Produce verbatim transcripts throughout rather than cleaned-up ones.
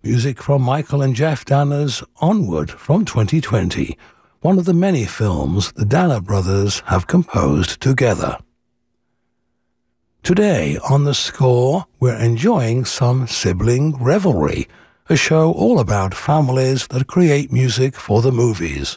music from Michael and Jeff Danna's Onward from twenty twenty, one of the many films the Danna brothers have composed together. Today on The Score, we're enjoying some Sibling Revelry, a show all about families that create music for the movies.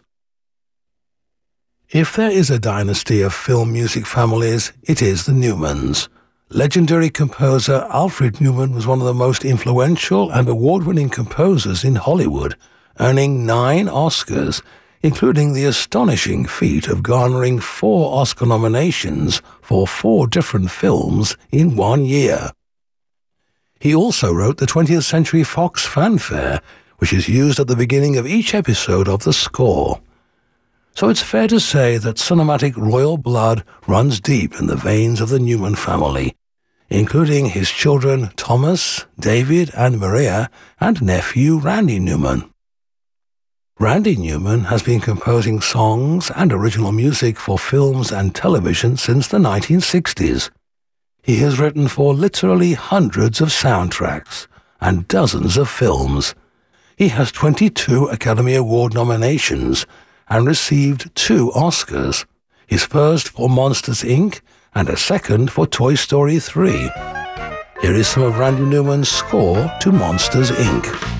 If there is a dynasty of film music families, it is the Newmans. Legendary composer Alfred Newman was one of the most influential and award-winning composers in Hollywood, earning nine Oscars, including the astonishing feat of garnering four Oscar nominations for four different films in one year. He also wrote the twentieth Century Fox fanfare, which is used at the beginning of each episode of The Score. So it's fair to say that cinematic royal blood runs deep in the veins of the Newman family, including his children Thomas, David, and Maria, and nephew Randy Newman. Randy Newman has been composing songs and original music for films and television since the nineteen sixties. He has written for literally hundreds of soundtracks and dozens of films. He has twenty-two Academy Award nominations and received two Oscars, his first for Monsters, Incorporated and a second for Toy Story three. Here is some of Randy Newman's score to Monsters, Incorporated